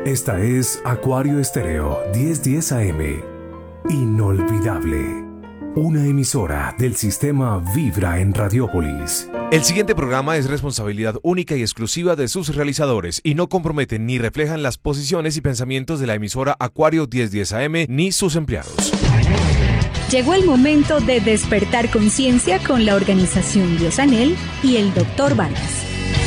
Esta es Acuario Estéreo 1010 AM. Inolvidable. Una emisora del sistema Vibra en Radiópolis. El siguiente programa es responsabilidad única y exclusiva de sus realizadores y no comprometen ni reflejan las posiciones y pensamientos de la emisora Acuario 1010 AM ni sus empleados. Llegó el momento de despertar conciencia con la organización Biosanel y el Dr. Vargas.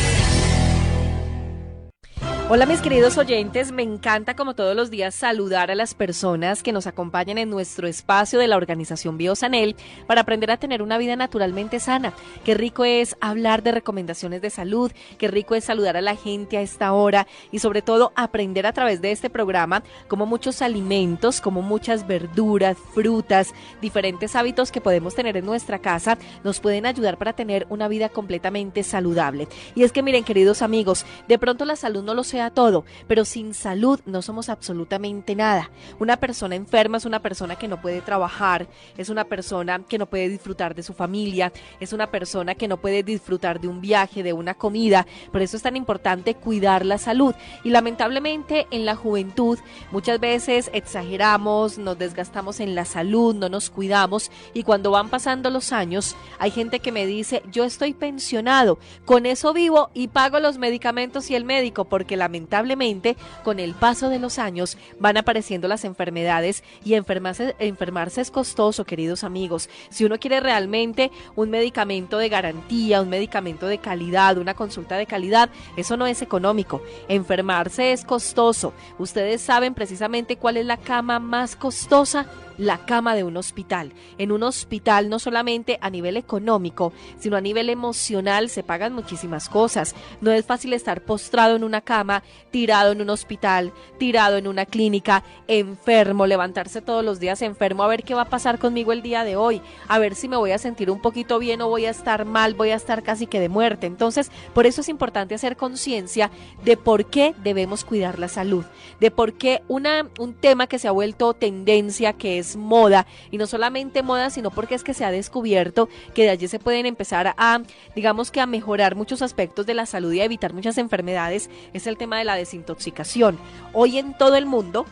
Hola mis queridos oyentes, me encanta como todos los días saludar a las personas que nos acompañan en nuestro espacio de la organización Biosanel para aprender a tener una vida naturalmente sana. Qué rico es hablar de recomendaciones de salud, qué rico es saludar a la gente a esta hora y sobre todo aprender a través de este programa cómo muchos alimentos, como muchas verduras, frutas, diferentes hábitos que podemos tener en nuestra casa nos pueden ayudar para tener una vida completamente saludable. Y es que miren queridos amigos, de pronto la salud no lo sea todo, pero sin salud no somos absolutamente nada. Una persona enferma es una persona que no puede trabajar, es una persona que no puede disfrutar de su familia, es una persona que no puede disfrutar de un viaje, de una comida. Por eso es tan importante cuidar la salud. Y lamentablemente en la juventud muchas veces exageramos, nos desgastamos en la salud, no nos cuidamos y cuando van pasando los años hay gente que me dice, yo estoy pensionado, con eso vivo y pago los medicamentos y el médico, porque lamentablemente con el paso de los años van apareciendo las enfermedades y enfermarse es costoso, queridos amigos. Si uno quiere realmente un medicamento de garantía, un medicamento de calidad, una consulta de calidad, eso no es económico. Enfermarse es costoso. Ustedes saben precisamente cuál es la cama más costosa. La cama de un hospital. En un hospital no solamente a nivel económico, sino a nivel emocional se pagan muchísimas cosas. No es fácil estar postrado en una cama, tirado en un hospital, tirado en una clínica, enfermo, levantarse todos los días enfermo, a ver qué va a pasar conmigo el día de hoy, a ver si me voy a sentir un poquito bien o voy a estar mal, voy a estar casi que de muerte. Entonces, por eso es importante hacer conciencia de por qué debemos cuidar la salud, de por qué un tema que se ha vuelto tendencia, que es moda, y no solamente moda, sino porque es que se ha descubierto que de allí se pueden empezar a, digamos que a mejorar muchos aspectos de la salud y a evitar muchas enfermedades, es el tema de la desintoxicación. Hoy en todo el mundo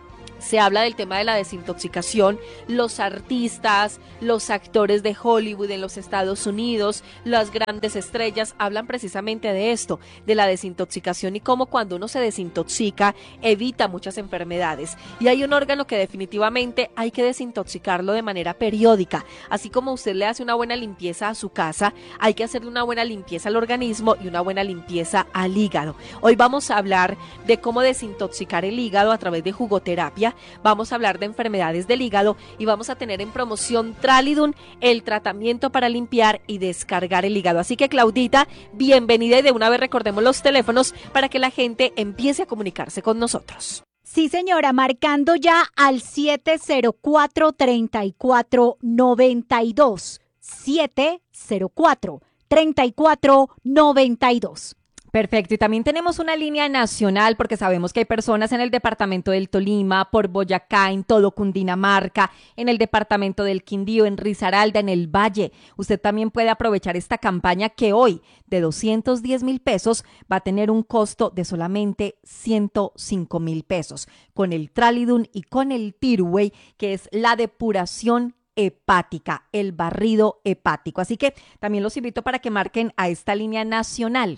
se habla del tema de la desintoxicación. Los artistas, los actores de Hollywood en los Estados Unidos, las grandes estrellas hablan precisamente de esto, de la desintoxicación y cómo cuando uno se desintoxica evita muchas enfermedades. Y hay un órgano que definitivamente hay que desintoxicarlo de manera periódica. Así como usted le hace una buena limpieza a su casa, hay que hacerle una buena limpieza al organismo y una buena limpieza al hígado. Hoy vamos a hablar de cómo desintoxicar el hígado a través de jugoterapia. Vamos a hablar de enfermedades del hígado y vamos a tener en promoción Tralidun, el tratamiento para limpiar y descargar el hígado. Así que Claudita, bienvenida y de una vez recordemos los teléfonos para que la gente empiece a comunicarse con nosotros. Sí, señora, marcando ya al 704-3492. 704-3492. Perfecto, y también tenemos una línea nacional porque sabemos que hay personas en el departamento del Tolima, por Boyacá, en todo Cundinamarca, en el departamento del Quindío, en Risaralda, en el Valle. Usted también puede aprovechar esta campaña que hoy de 210,000 pesos va a tener un costo de solamente 105,000 pesos con el Tralidun y con el Tirway, que es la depuración hepática, el barrido hepático. Así que también los invito para que marquen a esta línea nacional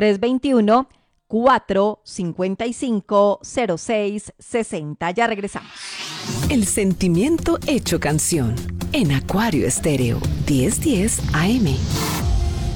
321-455-0660. Ya regresamos. El sentimiento hecho canción en Acuario Estéreo 1010 AM.